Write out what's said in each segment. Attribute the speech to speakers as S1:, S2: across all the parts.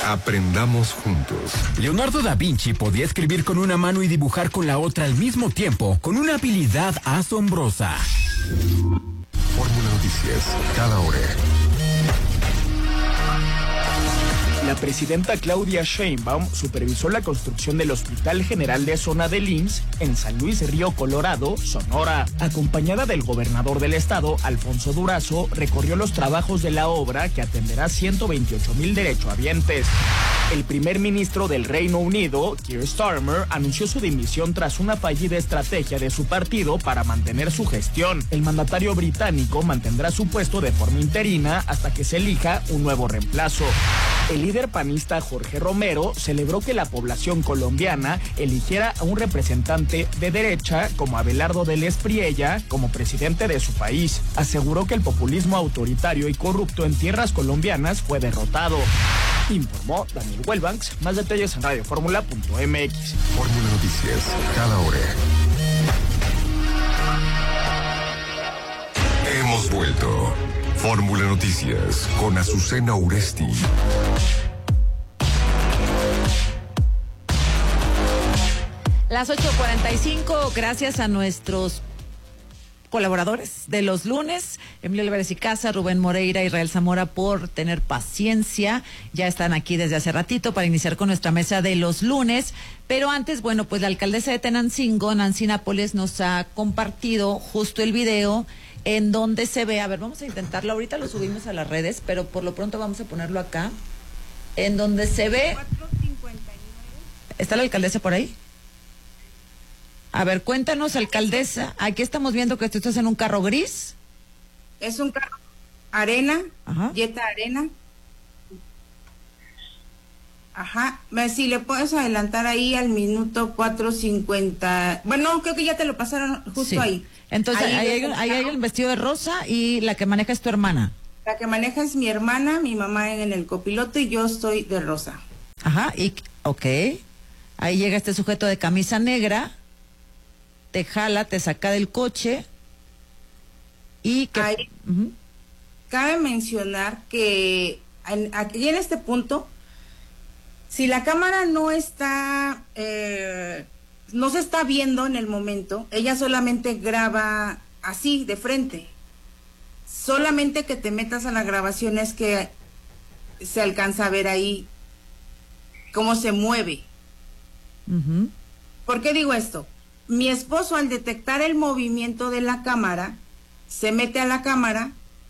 S1: Aprendamos juntos.
S2: Leonardo da Vinci podía escribir con una mano y dibujar con la otra al mismo tiempo, con una habilidad asombrosa.
S1: Fórmula Noticias, cada hora.
S3: La presidenta Claudia Sheinbaum supervisó la construcción del Hospital General de Zona del IMSS en San Luis Río Colorado, Sonora. Acompañada del gobernador del estado, Alfonso Durazo, recorrió los trabajos de la obra que atenderá 128,000 derechohabientes. El primer ministro del Reino Unido, Keir Starmer, anunció su dimisión tras una fallida estrategia de su partido para mantener su gestión. El mandatario británico mantendrá su puesto de forma interina hasta que se elija un nuevo reemplazo. El líder panista Jorge Romero celebró que la población colombiana eligiera a un representante de derecha como Abelardo del Espriella como presidente de su país. Aseguró que el populismo autoritario y corrupto en tierras colombianas fue derrotado. Informó Daniel Huelbanks. Más detalles en radioformula.mx.
S1: Fórmula Noticias, cada hora. Hemos vuelto. Fórmula Noticias con Azucena Uresti.
S4: Las 8:45, gracias a nuestros colaboradores de los lunes, Emilio Álvarez y Casa, Rubén Moreira, Israel Zamora, por tener paciencia. Ya están aquí desde hace ratito para iniciar con nuestra mesa de los lunes. Pero antes, bueno, pues la alcaldesa de Tenancingo, Nancy Nápoles, nos ha compartido justo el video en donde se ve, a ver, vamos a intentarlo, ahorita lo subimos a las redes, pero por lo pronto vamos a ponerlo acá, en donde se ve... 4:59. ¿Está la alcaldesa por ahí? A ver, cuéntanos, alcaldesa, aquí estamos viendo que tú estás en un carro gris.
S5: Es un carro arena,
S4: Ajá.
S5: Jetta Arena. Ajá, si le puedes adelantar ahí al minuto 4:50. Bueno, creo que ya te lo pasaron justo
S4: Sí.
S5: ahí.
S4: Entonces, ahí hay el vestido de rosa y la que maneja es tu hermana.
S5: La que maneja es mi hermana, mi mamá en el copiloto y yo estoy de rosa.
S4: Ajá, ok. Ahí llega este sujeto de camisa negra, te jala, te saca del coche y que...
S5: Ahí, cabe mencionar que aquí en este punto, si la cámara no está... no se está viendo en el momento, ella solamente graba así, de frente. Solamente que te metas a la grabación es que se alcanza a ver ahí cómo se mueve.
S4: Uh-huh.
S5: ¿Por qué digo esto? Mi esposo, al detectar el movimiento de la cámara, se mete a la cámara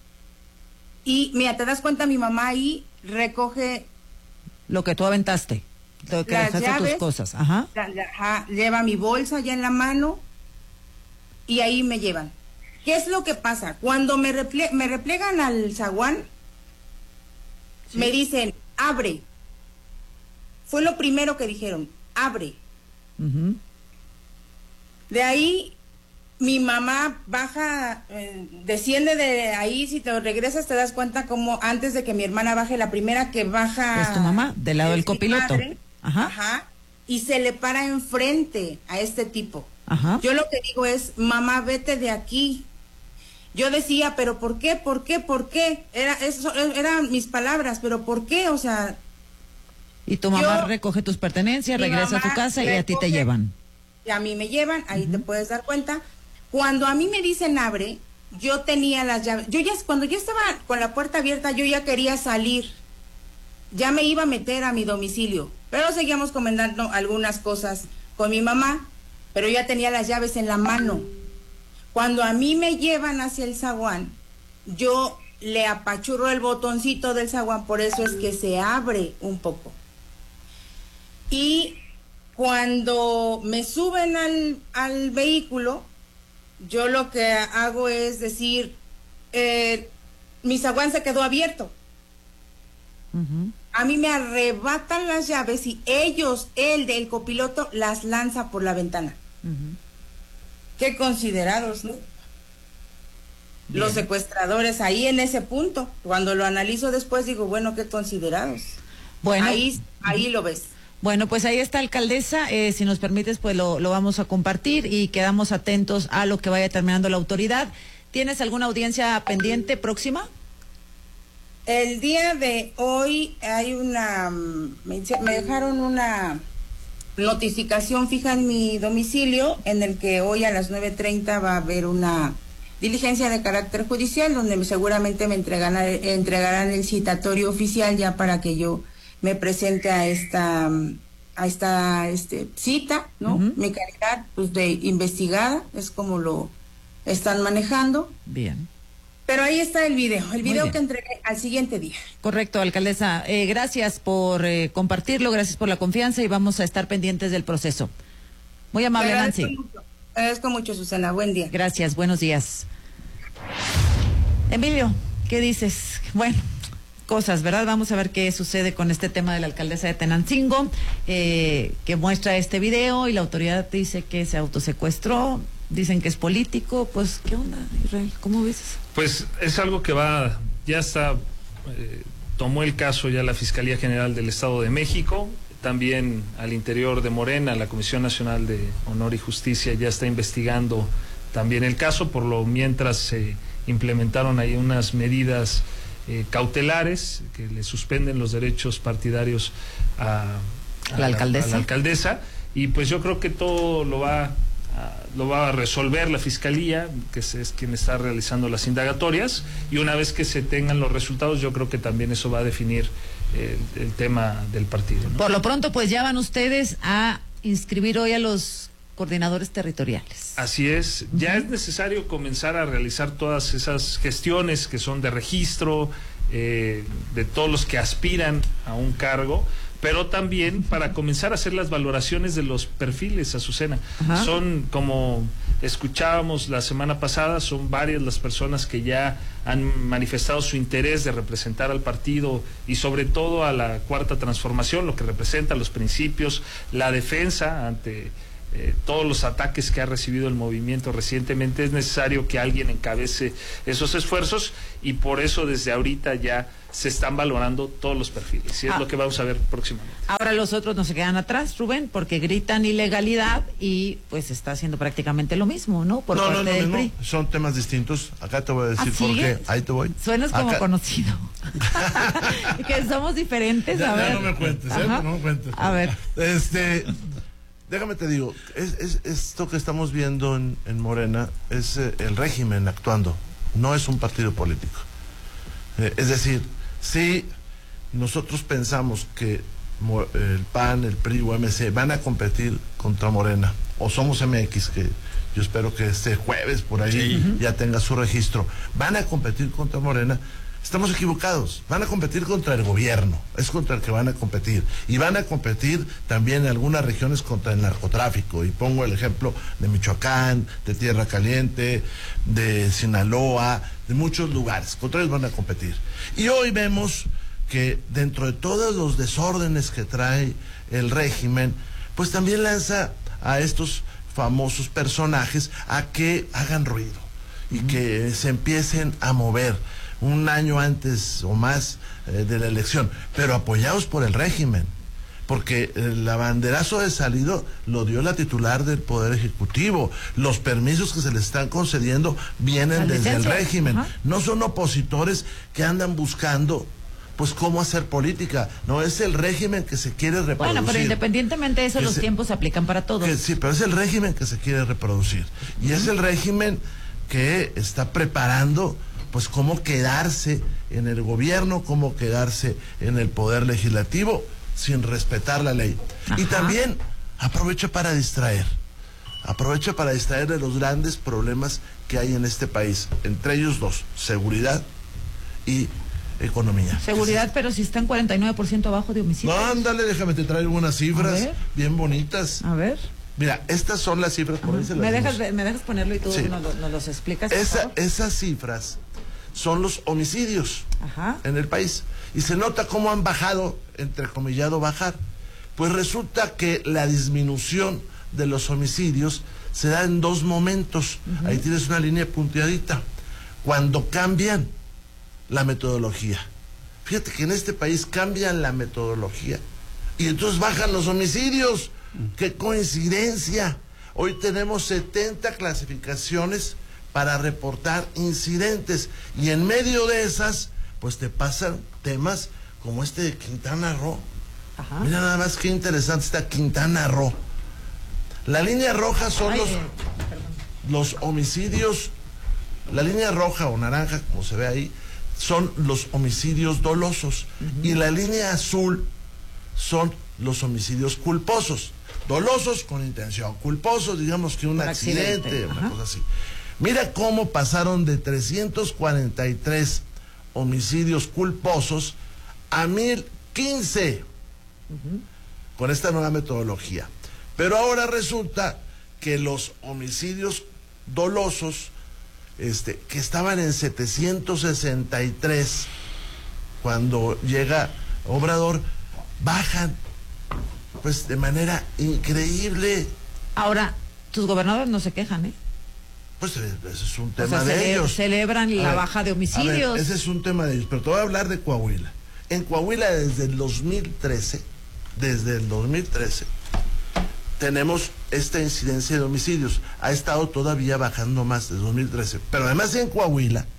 S5: y, mira, te das cuenta, mi mamá ahí recoge...
S4: Lo que tú aventaste. Lo que
S5: las
S4: dejaste
S5: llaves,
S4: tus cosas, ajá.
S5: Lleva mi bolsa ya en la mano y ahí me llevan. ¿Qué es lo que pasa? Cuando me replegan al zaguán, sí, me dicen, abre. Fue lo primero que dijeron, abre.
S4: Uh-huh.
S5: De ahí, mi mamá baja, desciende de ahí, si te regresas te das cuenta como antes de que mi hermana baje, la primera que baja...
S4: Es tu mamá, del lado del copiloto.
S5: Madre,
S4: ajá.
S5: Y se le para enfrente a este tipo.
S4: Ajá.
S5: Yo lo que digo es, mamá, vete de aquí. Yo decía, pero ¿por qué? ¿Por qué? ¿Por qué? Eran mis palabras, pero ¿por qué? O sea...
S4: Y tu mamá recoge tus pertenencias, regresa a tu casa y a ti te llevan.
S5: Y a mí me llevan, ahí te puedes dar cuenta. Cuando a mí me dicen abre, yo tenía las llaves. Cuando yo estaba con la puerta abierta, yo ya quería salir. Ya me iba a meter a mi domicilio. Pero seguíamos comentando algunas cosas con mi mamá, pero ya tenía las llaves en la mano. Cuando a mí me llevan hacia el zaguán, yo le apachurro el botoncito del zaguán, por eso es que se abre un poco. Y cuando me suben al vehículo, yo lo que hago es decir, mi zaguán se quedó abierto.
S4: Uh-huh.
S5: A mí me arrebatan las llaves y el del copiloto, las lanza por la ventana.
S4: Uh-huh.
S5: Qué considerados, ¿no? Bien. Los secuestradores ahí en ese punto. Cuando lo analizo después digo, bueno, qué considerados.
S4: Bueno,
S5: ahí lo ves.
S4: Bueno, pues ahí está, alcaldesa, si nos permites, pues lo vamos a compartir y quedamos atentos a lo que vaya terminando la autoridad. ¿Tienes alguna audiencia pendiente próxima?
S5: El día de hoy hay me dejaron una notificación fija en mi domicilio en el que hoy a las 9:30 va a haber una diligencia de carácter judicial donde seguramente me entregarán el citatorio oficial ya para que yo me presente a esta cita, ¿no? Mi calidad pues de investigada es como lo están manejando.
S4: Bien.
S5: Pero ahí está el video que entregué al siguiente día.
S4: Correcto, alcaldesa. Gracias por compartirlo, gracias por la confianza y vamos a estar pendientes del proceso. Muy amable, Nancy.
S5: Agradezco mucho, Susana. Buen día.
S4: Gracias, buenos días. Emilio, ¿qué dices? Bueno, cosas, ¿verdad? Vamos a ver qué sucede con este tema de la alcaldesa de Tenancingo, que muestra este video y la autoridad dice que se autosecuestró. Dicen que es político, pues, ¿qué onda, Israel? ¿Cómo ves eso?
S6: Pues es algo que ya está, tomó el caso ya la Fiscalía General del Estado de México, también al interior de Morena, la Comisión Nacional de Honor y Justicia ya está investigando también el caso, por lo mientras se implementaron ahí unas medidas cautelares que le suspenden los derechos partidarios a la alcaldesa, y pues yo creo que todo lo va a resolver la Fiscalía, que es quien está realizando las indagatorias, y una vez que se tengan los resultados, yo creo que también eso va a definir el tema del partido, ¿no?
S4: Por lo pronto, pues ya van ustedes a inscribir hoy a los coordinadores territoriales.
S6: Así es, ya es necesario comenzar a realizar todas esas gestiones que son de registro, de todos los que aspiran a un cargo, pero también para comenzar a hacer las valoraciones de los perfiles, Azucena. Ajá. Son, como escuchábamos la semana pasada, son varias las personas que ya han manifestado su interés de representar al partido y sobre todo a la Cuarta Transformación, lo que representa los principios, la defensa ante todos los ataques que ha recibido el movimiento recientemente. Es necesario que alguien encabece esos esfuerzos y por eso desde ahorita ya se están valorando todos los perfiles y es lo que vamos a ver próximamente.
S4: Ahora los otros no se quedan atrás, Rubén, porque gritan ilegalidad y pues está haciendo prácticamente lo mismo, ¿no? Por parte del PRI.
S7: Son temas distintos. Acá te voy a decir por qué. Ahí te voy.
S4: Suenas como conocido. Que somos diferentes.
S7: Ya,
S4: a ver.
S7: No me cuentes, no me cuentes.
S4: A ver.
S7: Déjame te digo, esto que estamos viendo en Morena es el régimen actuando, no es un partido político. Es decir, si nosotros pensamos que el PAN, el PRI o MC van a competir contra Morena, o Somos MX, que yo espero que este jueves por ahí ya tenga su registro, van a competir contra Morena, estamos equivocados. Van a competir contra el gobierno, es contra el que van a competir, y van a competir también en algunas regiones contra el narcotráfico, y pongo el ejemplo de Michoacán, de Tierra Caliente, de Sinaloa, de muchos lugares, contra ellos van a competir. Y hoy vemos que dentro de todos los desórdenes que trae el régimen, pues también lanza a estos famosos personajes a que hagan ruido y que se empiecen a mover un año antes o más de la elección, pero apoyados por el régimen, porque el banderazo de salida lo dio la titular del Poder Ejecutivo. Los permisos que se le están concediendo vienen desde el régimen. No son opositores que andan buscando pues cómo hacer política, no es el régimen que se quiere reproducir.
S4: Bueno, pero independientemente de eso, los tiempos se aplican para todos.
S7: Sí, pero es el régimen que se quiere reproducir, y es el régimen que está preparando pues cómo quedarse en el gobierno, cómo quedarse en el poder legislativo sin respetar la ley. Y también aprovecha para distraer de los grandes problemas que hay en este país, entre ellos dos: seguridad y economía.
S4: Seguridad, pero si están 49% abajo de homicidios.
S7: No, ándale, déjame te traigo unas cifras bien bonitas.
S4: A ver.
S7: Mira, estas son las cifras, por ahí se las
S4: ¿Me dejas ponerlo y tú nos los explicas?
S7: Esas cifras son los homicidios en el país. Y se nota cómo han bajado, entrecomillado bajar. Pues resulta que la disminución de los homicidios se da en dos momentos. Ahí tienes una línea punteadita. Cuando cambian la metodología. Fíjate que en este país cambian la metodología y entonces bajan los homicidios. ¡Qué coincidencia! Hoy tenemos 70 clasificaciones para reportar incidentes, y en medio de esas pues te pasan temas como este de Quintana Roo.
S4: Ajá.
S7: Mira nada más qué interesante está Quintana Roo. La línea roja son los homicidios, la línea roja o naranja, como se ve ahí, son los homicidios dolosos. Y la línea azul son los homicidios culposos. Dolosos con intención, culposos, digamos que un accidente, una cosa así. Mira cómo pasaron de 343 homicidios culposos a 1015 con esta nueva metodología. Pero ahora resulta que los homicidios dolosos, que estaban en 763 cuando llega Obrador, bajan pues de manera increíble.
S4: Ahora, tus gobernadores no se quejan, ¿eh?
S7: Pues ese es un tema de ellos.
S4: Celebran la baja de homicidios.
S7: Ese es un tema de ellos, pero te voy a hablar de Coahuila. En Coahuila desde el 2013, tenemos esta incidencia de homicidios. Ha estado todavía bajando más desde 2013. Pero además en Coahuila,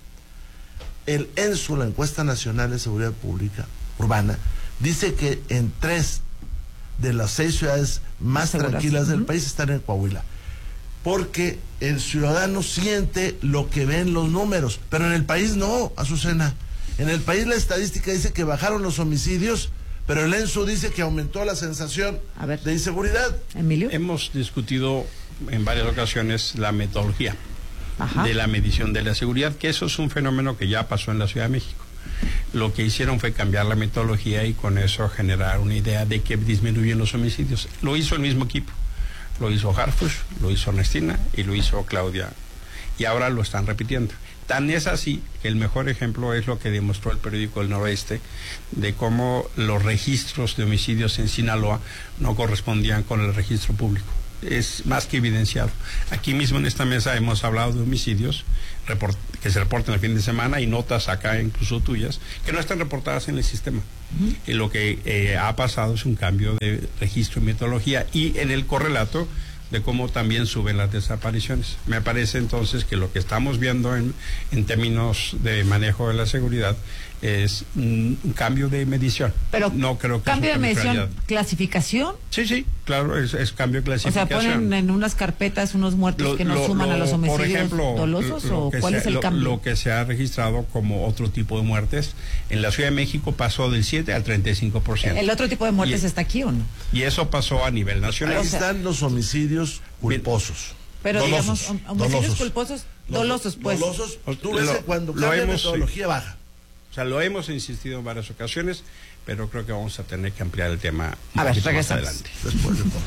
S7: el ENSU, la Encuesta Nacional de Seguridad Pública Urbana, dice que en 3 de las 6 ciudades más tranquilas del país están en Coahuila. Porque el ciudadano siente lo que ven los números, pero en el país no, Azucena. En el país la estadística dice que bajaron los homicidios, pero el ENSU dice que aumentó la sensación de inseguridad.
S4: Emilio.
S8: Hemos discutido en varias ocasiones la metodología de la medición de la seguridad, que eso es un fenómeno que ya pasó en la Ciudad de México. Lo que hicieron fue cambiar la metodología y con eso generar una idea de que disminuyen los homicidios. Lo hizo el mismo equipo. Lo hizo Harfuch, lo hizo Ernestina y lo hizo Claudia. Y ahora lo están repitiendo. Tan es así que el mejor ejemplo es lo que demostró el periódico El Noroeste, de cómo los registros de homicidios en Sinaloa no correspondían con el registro público. Es más que evidenciado. Aquí mismo en esta mesa hemos hablado de homicidios que se reportan el fin de semana y notas acá, incluso tuyas, que no están reportadas en el sistema. Y lo que ha pasado es un cambio de registro y metodología y en el correlato de cómo también suben las desapariciones. Me parece entonces que lo que estamos viendo en términos de manejo de la seguridad es un cambio de medición.
S4: Pero
S8: no creo que
S4: cambio de medición, clasificación.
S8: Sí, claro, es cambio de clasificación.
S4: O sea, ponen en unas carpetas unos muertos que no suman a los homicidios, por ejemplo, dolosos, o ¿cuál es el cambio?
S8: Lo que se ha registrado como otro tipo de muertes en la Ciudad de México pasó del 7 al 35%.
S4: ¿El otro tipo de muertes está aquí o no?
S8: Y eso pasó a nivel nacional.
S7: Ahí están los homicidios culposos.
S4: Pero dolosos, digamos, homicidios culposos, dolosos, pues.
S7: Dolosos, tú ves que cuando cambia la metodología baja.
S8: O sea, lo hemos insistido en varias ocasiones, pero creo que vamos a tener que ampliar el tema
S4: a ver,
S8: más adelante.
S7: Después de poco.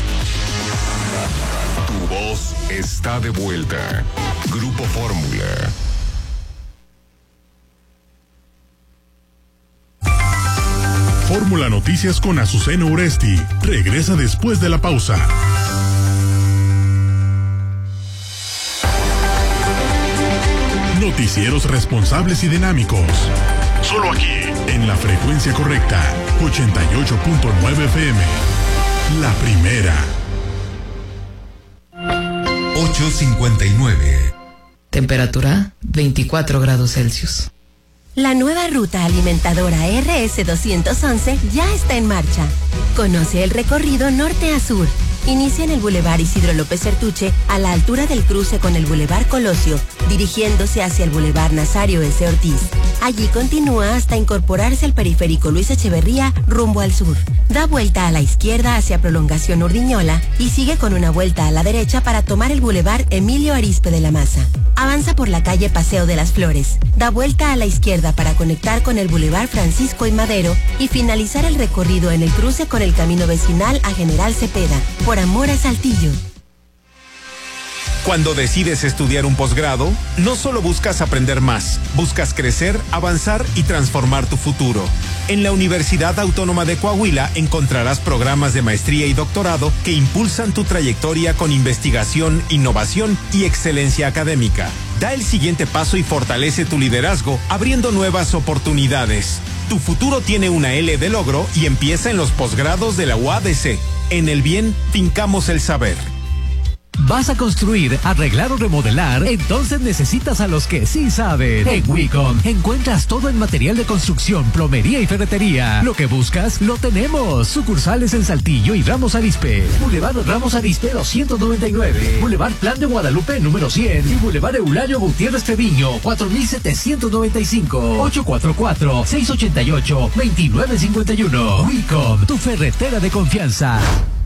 S1: Tu voz está de vuelta. Grupo Fórmula.
S9: Fórmula Noticias con Azucena Uresti. Regresa después de la pausa. Noticieros responsables y dinámicos. Solo aquí, en la frecuencia correcta, 88.9 FM. La primera.
S10: 8:59. Temperatura 24 grados Celsius.
S11: La nueva ruta alimentadora RS-211 ya está en marcha. Conoce el recorrido norte a sur. Inicia en el Boulevard Isidro López Sertuche, a la altura del cruce con el Boulevard Colosio, dirigiéndose hacia el Boulevard Nazario S. Ortiz. Allí continúa hasta incorporarse al periférico Luis Echeverría, rumbo al sur. Da vuelta a la izquierda hacia Prolongación Urdiñola y sigue con una vuelta a la derecha para tomar el Boulevard Emilio Arizpe de la Maza. Avanza por la calle Paseo de las Flores. Da vuelta a la izquierda para conectar con el Boulevard Francisco y Madero y finalizar el recorrido en el cruce con el camino vecinal a General Cepeda. Por amor a Saltillo.
S12: Cuando decides estudiar un posgrado, no solo buscas aprender más, buscas crecer, avanzar y transformar tu futuro. En la Universidad Autónoma de Coahuila encontrarás programas de maestría y doctorado que impulsan tu trayectoria con investigación, innovación y excelencia académica. Da el siguiente paso y fortalece tu liderazgo, abriendo nuevas oportunidades. Tu futuro tiene una L de logro y empieza en los posgrados de la UADC. En el bien, fincamos el saber.
S13: ¿Vas a construir, arreglar o remodelar? Entonces necesitas a los que sí saben. En Wicom encuentras todo en material de construcción, plomería y ferretería. Lo que buscas, lo tenemos. Sucursales en Saltillo y Ramos Arizpe. Boulevard Ramos Arizpe 299. Boulevard Plan de Guadalupe número 100. Y Boulevard Eulayo Gutiérrez Treviño 4795. 844-688-2951. Wicom, tu ferretera de confianza.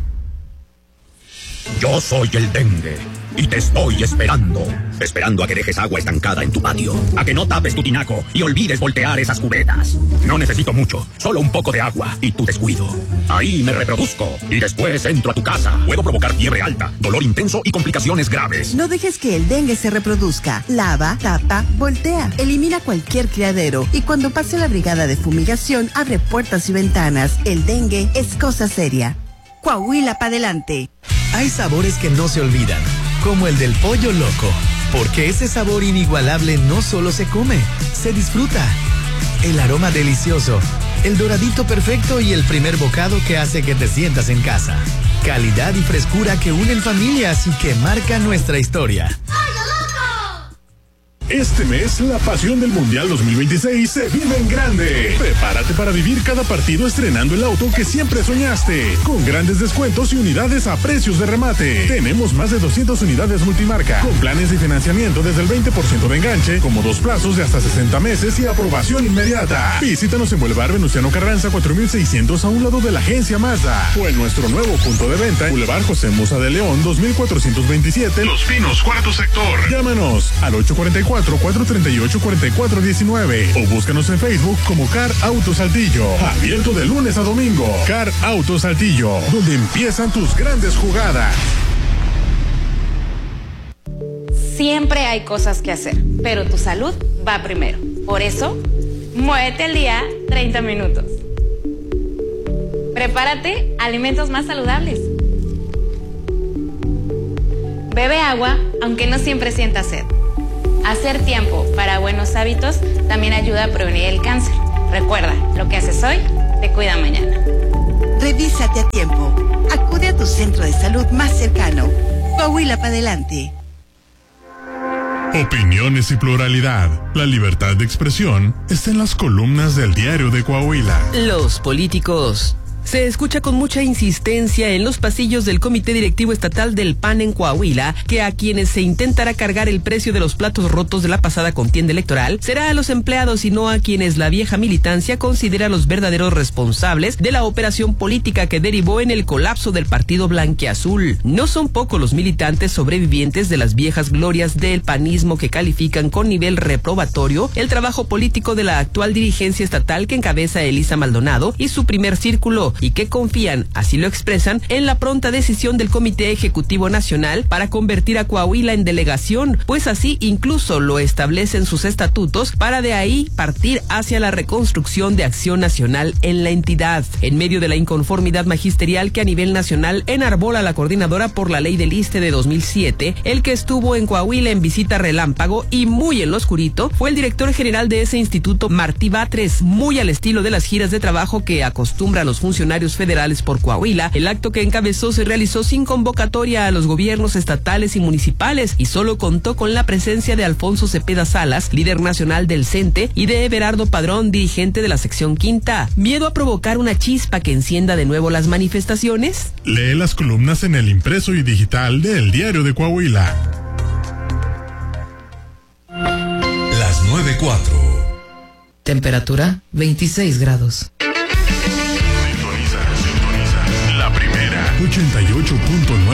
S14: Yo soy el dengue y te estoy esperando a que dejes agua estancada en tu patio, a que no tapes tu tinaco y olvides voltear esas cubetas. No necesito mucho, solo un poco de agua y tu descuido. Ahí me reproduzco y después entro a tu casa. Puedo provocar fiebre alta, dolor intenso y complicaciones graves.
S15: No dejes que el dengue se reproduzca. Lava, tapa, voltea. Elimina cualquier criadero y cuando pase la brigada de fumigación, abre puertas y ventanas. El dengue es cosa seria. Coahuila pa' adelante.
S16: Hay sabores que no se olvidan, como el del pollo loco, porque ese sabor inigualable no solo se come, se disfruta. El aroma delicioso, el doradito perfecto y el primer bocado que hace que te sientas en casa. Calidad y frescura que unen familias y que marcan nuestra historia.
S9: Este mes, la pasión del Mundial 2026 se vive en grande. Prepárate para vivir cada partido estrenando el auto que siempre soñaste. Con grandes descuentos y unidades a precios de remate. Tenemos más de 200 unidades multimarca, con planes de financiamiento desde el 20% de enganche, como 2 plazos de hasta 60 meses y aprobación inmediata. Visítanos en Boulevard Venustiano Carranza 4600 a un lado de la agencia Mazda. O en nuestro nuevo punto de venta, Boulevard José Moza de León 2427, Los Pinos, cuarto sector. Llámanos al 844-438-4419 o búscanos en Facebook como Car Auto Saltillo. Abierto de lunes a domingo. Car Auto Saltillo, donde empiezan tus grandes jugadas.
S17: Siempre hay cosas que hacer, pero tu salud va primero. Por eso, muévete al día 30 minutos. Prepárate alimentos más saludables. Bebe agua, aunque no siempre sientas sed. Hacer tiempo para buenos hábitos también ayuda a prevenir el cáncer. Recuerda, lo que haces hoy te cuida mañana.
S15: Revísate a tiempo. Acude a tu centro de salud más cercano. Coahuila para adelante.
S9: Opiniones y pluralidad. La libertad de expresión está en las columnas del Diario de Coahuila.
S18: Los políticos. Se escucha con mucha insistencia en los pasillos del Comité Directivo Estatal del PAN en Coahuila que a quienes se intentará cargar el precio de los platos rotos de la pasada contienda electoral será a los empleados y no a quienes la vieja militancia considera los verdaderos responsables de la operación política que derivó en el colapso del partido blanquiazul. No son pocos los militantes sobrevivientes de las viejas glorias del panismo que califican con nivel reprobatorio el trabajo político de la actual dirigencia estatal que encabeza Elisa Maldonado y su primer círculo, y que confían, así lo expresan, en la pronta decisión del Comité Ejecutivo Nacional para convertir a Coahuila en delegación, pues así incluso lo establecen sus estatutos para de ahí partir hacia la reconstrucción de acción nacional en la entidad. En medio de la inconformidad magisterial que a nivel nacional enarbola la coordinadora por la ley del ISSSTE de 2007, el que estuvo en Coahuila en visita relámpago y muy en lo oscurito fue el director general de ese instituto, Martí Batres, muy al estilo de las giras de trabajo que acostumbra a los funcionarios federales por Coahuila. El acto que encabezó se realizó sin convocatoria a los gobiernos estatales y municipales y solo contó con la presencia de Alfonso Cepeda Salas, líder nacional del CENTE, y de Everardo Padrón, dirigente de la sección quinta. ¿Miedo a provocar una chispa que encienda de nuevo las manifestaciones?
S9: Lee las columnas en el impreso y digital de El Diario de Coahuila.
S19: Las 9:04.
S10: Temperatura 26 grados.
S9: La primera 88.9